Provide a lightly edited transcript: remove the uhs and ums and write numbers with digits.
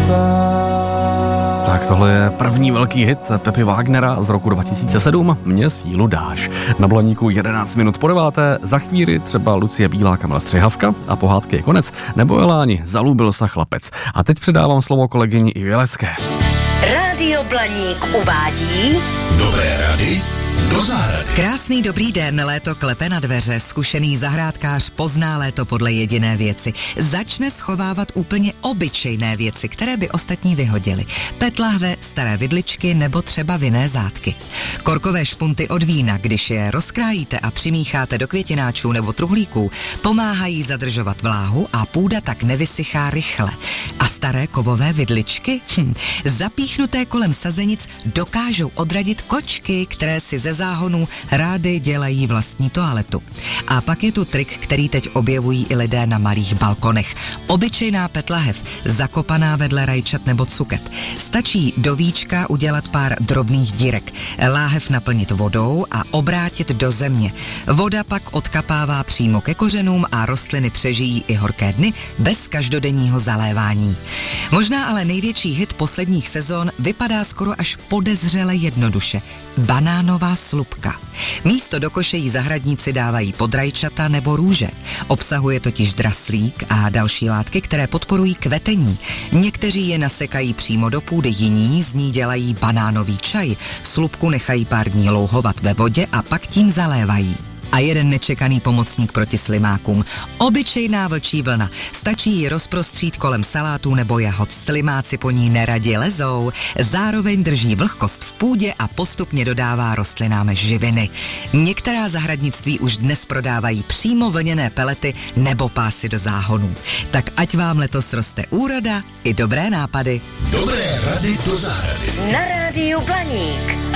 Tak tohle je první velký hit Pepi Wagnera z roku 2007, Mě sílu dáš. Na Blaníku 11 minut po 9. Za chvíli třeba Lucie Bílá, Kamila Střihavka a pohádky je konec, nebo Eláni, Zalúbil sa chlapec. A teď předávám slovo kolegyni Ivě Lecké. Rádio Blaník uvádí Dobré rady do zahrady. Krásný dobrý den, léto klepe na dveře, zkušený zahrádkář pozná léto podle jediné věci. Začne schovávat úplně obyčejné věci, které by ostatní vyhodili. PET lahve, staré vidličky nebo třeba vinné zátky. Korkové špunty od vína, když je rozkrájíte a přimícháte do květináčů nebo truhlíků, pomáhají zadržovat vláhu a půda tak nevysychá rychle. A staré kovové vidličky? Zapíchnuté kolem sazenic dokážou odradit kočky, které si ze záhonů rády dělají vlastní toaletu. A pak je tu trik, který teď objevují i lidé na malých balkonech. Obyčejná PET lahev, zakopaná vedle rajčat nebo cuket. Stačí do víčka udělat pár drobných dírek, láhev naplnit vodou a obrátit do země. Voda pak odkapává přímo ke kořenům a rostliny přežijí i horké dny bez každodenního zalévání. Možná ale největší hit posledních sezon vypadá skoro až podezřele jednoduše. Banánová slupka. Místo do koše jí zahradníci dávají podrajčata nebo růže. Obsahuje totiž draslík a další látky, které podporují kvetení. Někteří je nasekají přímo do půdy, jiní z ní dělají banánový čaj. Slupku nechají pár dní louhovat ve vodě a pak tím zalévají. A jeden nečekaný pomocník proti slimákům. Obyčejná vlčí vlna. Stačí ji rozprostřít kolem salátů nebo jahod. Slimáci po ní neradi lezou. Zároveň drží vlhkost v půdě a postupně dodává rostlinám živiny. Některá zahradnictví už dnes prodávají přímo vlněné pelety nebo pásy do záhonů. Tak ať vám letos roste úroda i dobré nápady. Dobré rady do zahrady. na Rádiu Blaník.